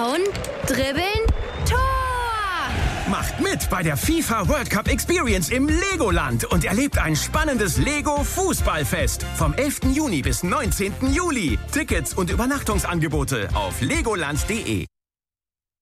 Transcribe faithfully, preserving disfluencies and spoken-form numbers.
Hauen, dribbeln, Tor! Macht mit bei der FIFA World Cup Experience im Legoland und erlebt ein spannendes Lego-Fußballfest vom elften Juni bis neunzehnten Juli. Tickets und Übernachtungsangebote auf legoland punkt de.